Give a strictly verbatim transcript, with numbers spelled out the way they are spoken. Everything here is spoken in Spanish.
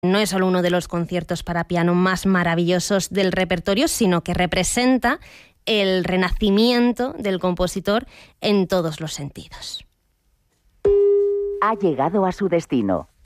no es solo uno de los conciertos para piano más maravillosos del repertorio, sino que representa el renacimiento del compositor en todos los sentidos. Ha llegado a su destino.